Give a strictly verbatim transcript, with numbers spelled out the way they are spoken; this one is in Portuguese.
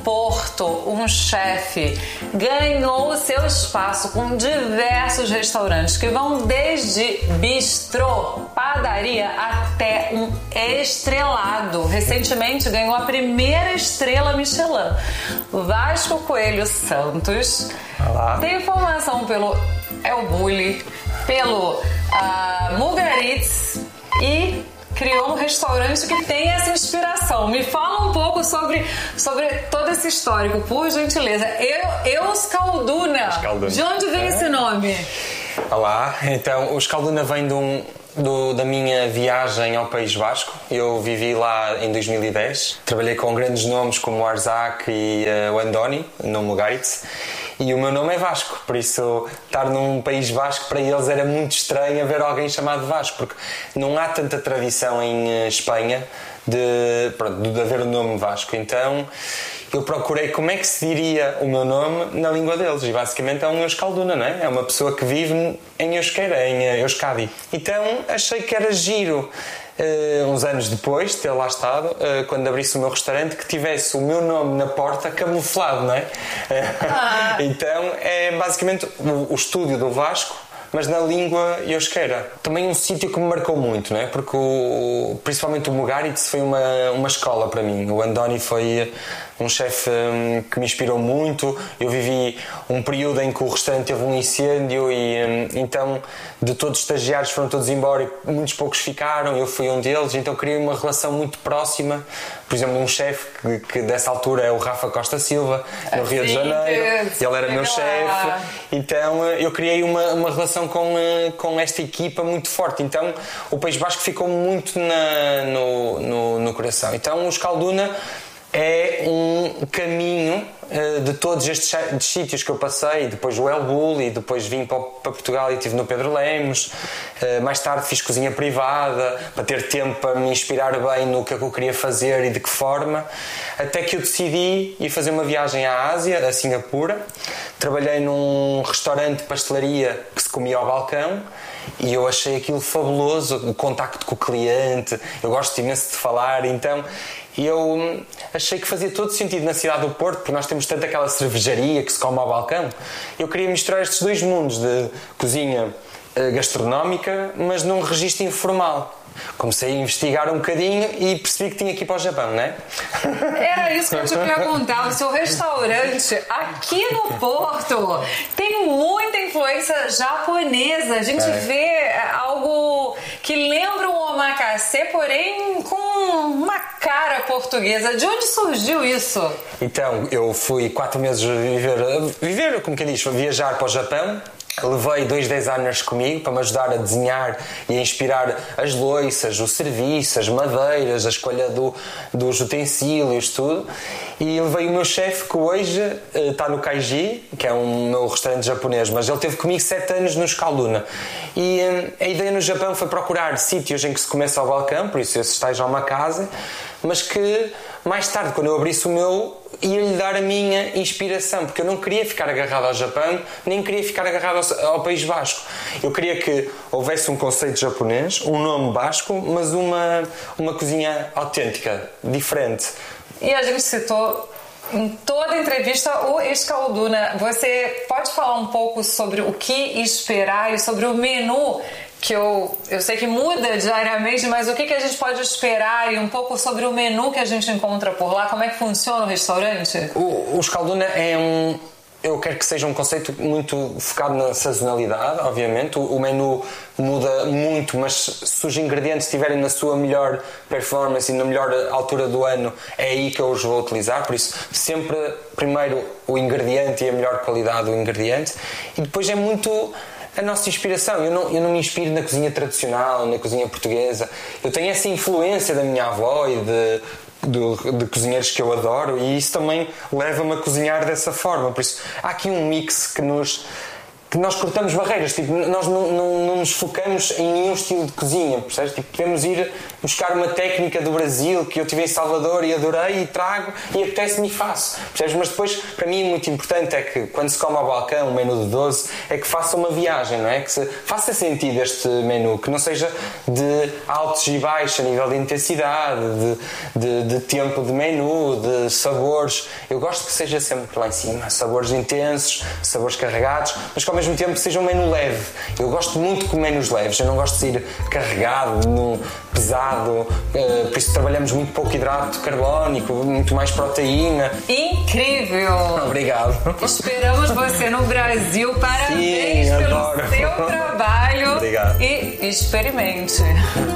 Porto, um chefe ganhou seu espaço com diversos restaurantes que vão desde bistrô, padaria até um estrelado. Recentemente ganhou a primeira estrela Michelin. Vasco Coelho Santos. Olá. Tem informação pelo El Bulli, pelo uh, Mugaritz e criou um restaurante que tem essa inspiração. Me fala um pouco sobre, sobre todo esse histórico, por gentileza. Eu, Euskalduna. Euskalduna. De onde vem é. esse nome? Olá, então o Euskalduna vem de um, do, da minha viagem ao País Basco. Eu vivi lá em dois mil e dez. Trabalhei com grandes nomes como o Arzac e uh, o Andoni, no Mugaritz. E o meu nome é Vasco, por isso estar num País Basco para eles era muito estranho haver alguém chamado Vasco, porque não há tanta tradição em Espanha de, pronto, de haver o nome Vasco. Então eu procurei como é que se diria o meu nome na língua deles, e basicamente é um Euskalduna, não é? É uma pessoa que vive em Euskera, em Euskadi. Então achei que era giro, Uh, uns anos depois de ter lá estado, uh, quando abrisse o meu restaurante, que tivesse o meu nome na porta camuflado, não é? Ah. Então é basicamente o, o estúdio do Vasco, mas na língua euskera. Também um sítio que me marcou muito, não é? Porque o, principalmente o Mugaritz foi uma, uma escola para mim. O Andoni foi um chefe um, que me inspirou muito. Eu vivi um período em que o restaurante teve um incêndio e um, então de todos os estagiários foram todos embora e muitos poucos ficaram. Eu fui um deles, então criei uma relação muito próxima. Por exemplo, um chefe que, que dessa altura é o Rafa Costa Silva, no Rio de Janeiro. Ele era meu chefe. Então eu criei uma, uma relação com, com esta equipa muito forte. Então o País Basco ficou muito na, no, no, no coração. Então o Euskalduna é um caminho uh, de todos estes sítios que eu passei. Depois o El Bulli, depois vim para, para Portugal e estive no Pedro Lemos. Uh, mais tarde fiz cozinha privada para ter tempo para me inspirar bem no que é que eu queria fazer e de que forma, até que eu decidi ir fazer uma viagem à Ásia, a Singapura. Trabalhei num restaurante de pastelaria que se comia ao balcão e eu achei aquilo fabuloso, o contacto com o cliente. Eu gosto imenso de falar, então eu achei que fazia todo sentido na cidade do Porto, porque nós temos tanto aquela cervejaria que se come ao balcão. Eu queria misturar estes dois mundos de cozinha gastronómica, mas num registro informal. Comecei a investigar um bocadinho e percebi que tinha que ir para o Japão, não é? Era isso que eu te perguntava. O seu restaurante aqui no Porto tem muita influência japonesa. A gente é. vê algo que lembra um omakase, porém com uma cara portuguesa. De onde surgiu isso? Então, eu fui quatro meses viver, viver como que diz, viajar para o Japão. Levei dois designers comigo para me ajudar a desenhar e a inspirar as louças, o serviço, as madeiras, a escolha do, dos utensílios, tudo. E levei o meu chefe, que hoje uh, está no Kaiji, que é um meu restaurante japonês, mas ele teve comigo sete anos no Euskalduna. E um, a ideia no Japão foi procurar sítios em que se começa ao balcão, por isso esse esteja uma casa, mas que mais tarde, quando eu abrisse o meu, ia-lhe dar a minha inspiração, porque eu não queria ficar agarrado ao Japão, nem queria ficar agarrado ao, ao País Basco. Eu queria que houvesse um conceito japonês, um nome basco, mas uma, uma cozinha autêntica, diferente. E a gente citou em toda a entrevista o Euskalduna. Você pode falar um pouco sobre o que esperar e sobre o menu, que eu, eu sei que muda diariamente, mas o que, que a gente pode esperar e um pouco sobre o menu que a gente encontra por lá, como é que funciona o restaurante? O, o Euskalduna é um... Eu quero que seja um conceito muito focado na sazonalidade, obviamente. O, o menu muda muito, mas se os ingredientes estiverem na sua melhor performance e na melhor altura do ano, é aí que eu os vou utilizar. Por isso, sempre primeiro o ingrediente e a melhor qualidade do ingrediente. E depois é muito a nossa inspiração. Eu não, eu não me inspiro na cozinha tradicional, na cozinha portuguesa. Eu tenho essa influência da minha avó e de... De, de cozinheiros que eu adoro, e isso também leva-me a cozinhar dessa forma. Por isso há aqui um mix que nos que nós cortamos barreiras, tipo, nós não, não, não nos focamos em nenhum estilo de cozinha, percebes? Tipo, podemos ir buscar uma técnica do Brasil que eu tive em Salvador e adorei e trago e apetece-me e faço. Percebes? Mas depois, para mim, muito importante é que quando se come ao balcão um menu de doze, é que faça uma viagem, não é? Que se, faça sentido este menu, que não seja de altos e baixos a nível de intensidade, de, de, de tempo de menu, de sabores. Eu gosto que seja sempre lá em cima, sabores intensos, sabores carregados, mas que ao mesmo tempo seja um menu leve. Eu gosto muito de menus leves, eu não gosto de ir carregado, num pesado, por isso trabalhamos muito pouco hidrato carbónico, muito mais proteína. Incrível! Obrigado. Esperamos você no Brasil. Parabéns Sim, pelo adoro. seu trabalho. Obrigado. E experimente.